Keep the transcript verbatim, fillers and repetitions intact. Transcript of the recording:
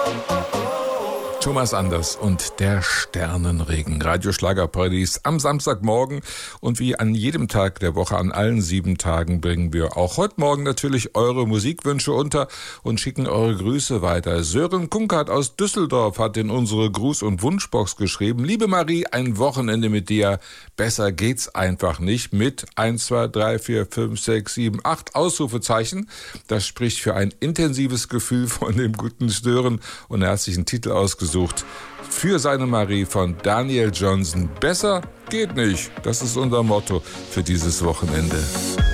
Thomas Anders und der Sternenregen. Radioschlagerparadies am Samstagmorgen. Und wie an jedem Tag der Woche, an allen sieben Tagen, bringen wir auch heute Morgen natürlich eure Musikwünsche unter und schicken eure Grüße weiter. Sören Kunkert aus Düsseldorf hat in unsere Gruß- und Wunschbox geschrieben: Liebe Marie, ein Wochenende mit dir. Besser geht's einfach nicht. Mit eins, zwei, drei, vier, fünf, sechs, sieben, acht Ausrufezeichen. Das spricht für ein intensives Gefühl von dem guten Sören. Und er hat sich einen Titel ausgesucht für seine Marie von Daniel Johnson. Besser geht nicht. Das ist unser Motto für dieses Wochenende.